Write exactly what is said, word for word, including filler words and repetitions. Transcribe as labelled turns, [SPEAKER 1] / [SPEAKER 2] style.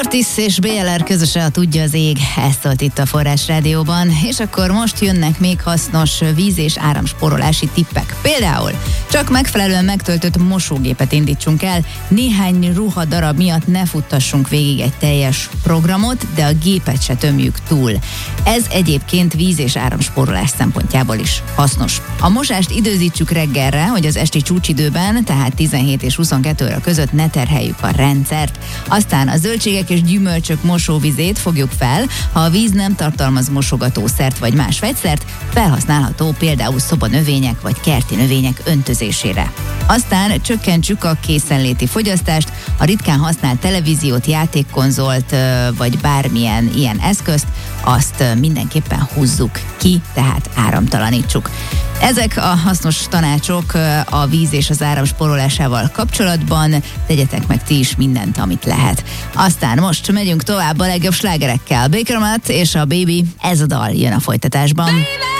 [SPEAKER 1] Artis és bé el er közösen a Tudja az ég, ezt szólt itt a Forrás Rádióban, és akkor most jönnek még hasznos víz- és áramsporolási tippek. Például csak megfelelően megtöltött mosógépet indítsunk el, néhány ruha darab miatt ne futtassunk végig egy teljes programot, de a gépet se tömjük túl. Ez egyébként víz- és áramsporolás szempontjából is hasznos. A mosást időzítsük reggelre, hogy az esti csúcsidőben, tehát tizenhét és huszonkettő óra között ne terheljük a rendszert. Aztán a zöldségek és gyümölcsök mosóvizét fogjuk fel, ha a víz nem tartalmaz mosogatószert vagy más vegyszert, felhasználható például szobanövények vagy kerti növények öntözésére. Aztán csökkentsük a készenléti fogyasztást, a ritkán használt televíziót, játékkonzolt vagy bármilyen ilyen eszközt, azt mindenképpen húzzuk ki, tehát áramtalanítsuk. Ezek a hasznos tanácsok a víz és az áram spórolásával kapcsolatban, tegyetek meg ti is mindent, amit lehet. Aztán most megyünk tovább a legjobb slágerekkel. Baker Matt és a Baby, ez a dal jön a folytatásban.